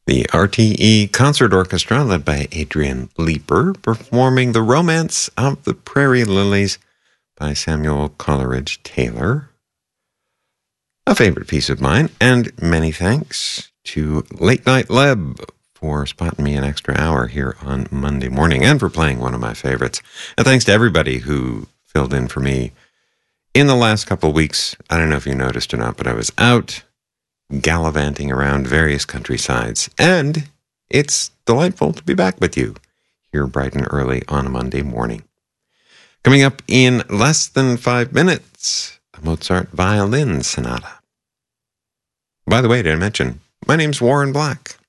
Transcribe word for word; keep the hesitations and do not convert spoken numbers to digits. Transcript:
The R T E Concert Orchestra, led by Adrian Leeper, performing The Romance of the Prairie Lilies by Samuel Coleridge Taylor. A favorite piece of mine, and many thanks to Late Night Leb for spotting me an extra hour here on Monday morning and for playing one of my favorites. And thanks to everybody who filled in for me in the last couple of weeks. I don't know if you noticed or not, but I was out gallivanting around various countrysides, and it's delightful to be back with you here bright and early on a Monday morning. Coming up in less than five minutes, a Mozart violin sonata. By the way, did I mention, my name's Warren Black.